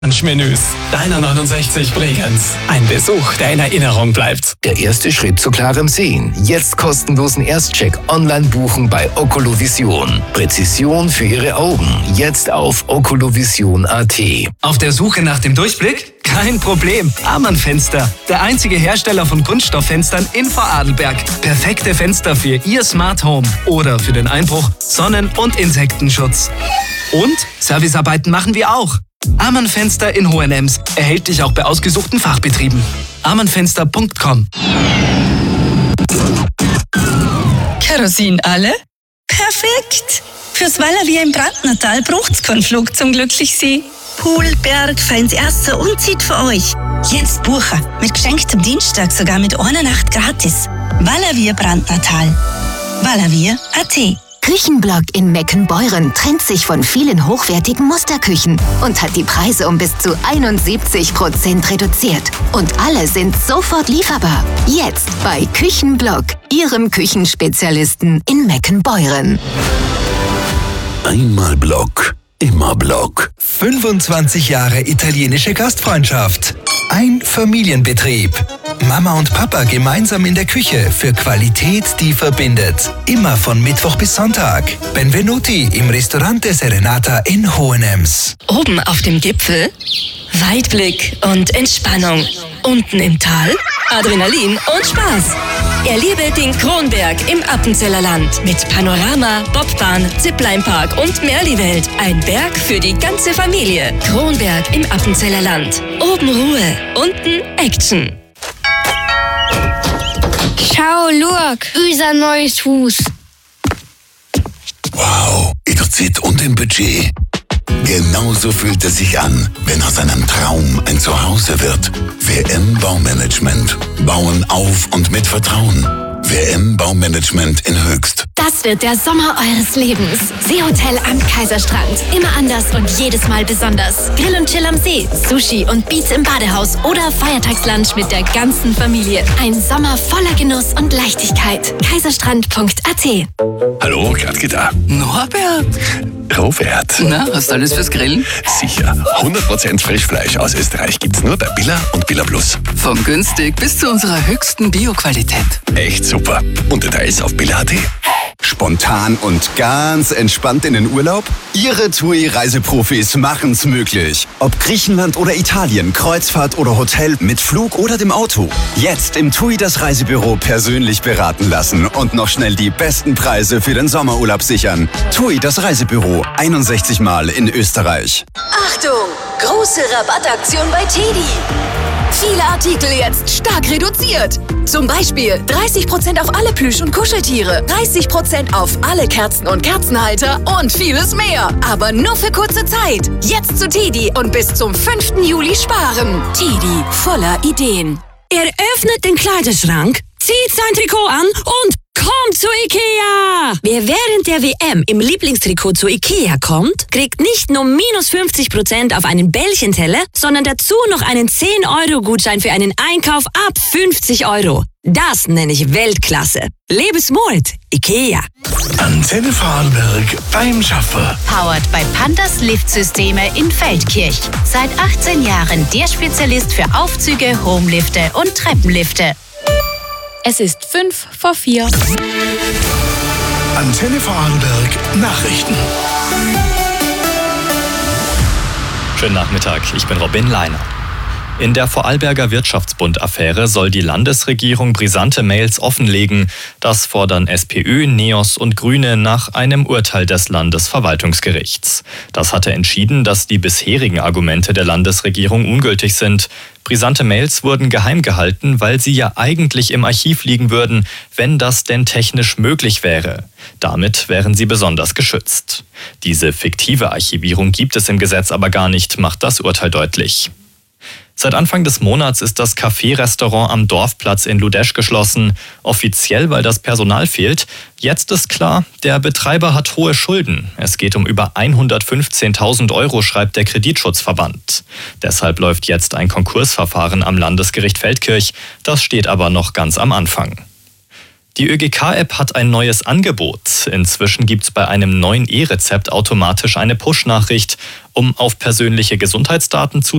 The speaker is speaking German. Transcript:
Menüs. Deiner 69 Bregenz. Ein Besuch, der in Erinnerung bleibt. Der erste Schritt zu klarem Sehen. Jetzt kostenlosen Erstcheck online buchen bei Oculovision. Präzision für Ihre Augen. Jetzt auf oculovision.at. Auf der Suche nach dem Durchblick? Kein Problem. Amann Fenster. Der einzige Hersteller von Kunststofffenstern in Vorarlberg. Perfekte Fenster für Ihr Smart Home. Oder für den Einbruch, Sonnen- und Insektenschutz. Und Servicearbeiten machen wir auch. Amann Fenster in Hohenems. Erhältlich auch bei ausgesuchten Fachbetrieben. amannfenster.com. Kerosin alle? Perfekt! Fürs Wallerwier im Brandnertal braucht's keinen Flug zum Glücklichsee. Pool, Berg, feins Erster und zieht für euch. Jetzt buchen. Mit Geschenk zum Dienstag sogar mit einer Nacht gratis. Wallerwier Brandnertal. Wallerwier.at. Küchenblock in Meckenbeuren trennt sich von vielen hochwertigen Musterküchen und hat die Preise um bis zu 71% reduziert. Und alle sind sofort lieferbar. Jetzt bei Küchenblock, Ihrem Küchenspezialisten in Meckenbeuren. Einmal Block, immer Block. 25 Jahre italienische Gastfreundschaft. Ein Familienbetrieb. Mama und Papa gemeinsam in der Küche für Qualität, die verbindet. Immer von Mittwoch bis Sonntag. Benvenuti im Ristorante Serenata in Hohenems. Oben auf dem Gipfel Weitblick und Entspannung. Unten im Tal Adrenalin und Spaß. Erlebe den Kronberg im Appenzeller Land mit Panorama, Bobbahn, Ziplinepark und Merli-Welt. Ein Berg für die ganze Familie. Kronberg im Appenzeller Land. Oben Ruhe, unten Action. Schau, look, unser neues Haus. Wow, in der Zeit und im Budget. Genauso fühlt es sich an, wenn aus einem Traum ein Zuhause wird. WM Baumanagement. Bauen auf und mit Vertrauen. WM Baumanagement in Höchst. Das wird der Sommer eures Lebens. Seehotel am Kaiserstrand. Immer anders und jedes Mal besonders. Grill und Chill am See, Sushi und Beats im Badehaus oder Feiertagslunch mit der ganzen Familie. Ein Sommer voller Genuss und Leichtigkeit. Kaiserstrand.at. Hallo, Gradke da. Norbert? Robert. Na, hast du alles fürs Grillen? Sicher. 100% Frischfleisch aus Österreich gibt's nur bei Billa und Billa Plus. Vom günstig bis zu unserer höchsten Bio-Qualität. Echt super. Und Details auf Billa.at. Spontan und ganz entspannt in den Urlaub? Ihre TUI-Reiseprofis machen's möglich. Ob Griechenland oder Italien, Kreuzfahrt oder Hotel, mit Flug oder dem Auto. Jetzt im TUI das Reisebüro persönlich beraten lassen und noch schnell die besten Preise für den Sommerurlaub sichern. TUI das Reisebüro, 61 Mal in Österreich. Achtung! Große Rabattaktion bei TEDi. Viele Artikel jetzt stark reduziert. Zum Beispiel 30% auf alle Plüsch- und Kuscheltiere, 30% auf alle Kerzen und Kerzenhalter und vieles mehr. Aber nur für kurze Zeit. Jetzt zu TEDi und bis zum 5. Juli sparen. TEDi, voller Ideen. Er öffnet den Kleiderschrank, zieht sein Trikot an und kommt zu Ikea! Wer während der WM im Lieblingstrikot zu Ikea kommt, kriegt nicht nur minus 50% auf einen Bällchenteller, sondern dazu noch einen 10-Euro-Gutschein für einen Einkauf ab 50 Euro. Das nenne ich Weltklasse. Lebensmut, Ikea. Antenne Vorarlberg beim Schaffer. Powered bei Pandas Liftsysteme in Feldkirch. Seit 18 Jahren der Spezialist für Aufzüge, Homelifte und Treppenlifte. Es ist 3:55. Antenne Vorarlberg Nachrichten. Schönen Nachmittag, ich bin Robin Leiner. In der Vorarlberger Wirtschaftsbund-Affäre soll die Landesregierung brisante Mails offenlegen. Das fordern SPÖ, NEOS und Grüne nach einem Urteil des Landesverwaltungsgerichts. Das hatte entschieden, dass die bisherigen Argumente der Landesregierung ungültig sind. Brisante Mails wurden geheim gehalten, weil sie ja eigentlich im Archiv liegen würden, wenn das denn technisch möglich wäre. Damit wären sie besonders geschützt. Diese fiktive Archivierung gibt es im Gesetz aber gar nicht, macht das Urteil deutlich. Seit Anfang des Monats ist das Café-Restaurant am Dorfplatz in Ludesch geschlossen. Offiziell, weil das Personal fehlt. Jetzt ist klar, der Betreiber hat hohe Schulden. Es geht um über 115.000 Euro, schreibt der Kreditschutzverband. Deshalb läuft jetzt ein Konkursverfahren am Landesgericht Feldkirch. Das steht aber noch ganz am Anfang. Die ÖGK-App hat ein neues Angebot. Inzwischen gibt es bei einem neuen E-Rezept automatisch eine Push-Nachricht, um auf persönliche Gesundheitsdaten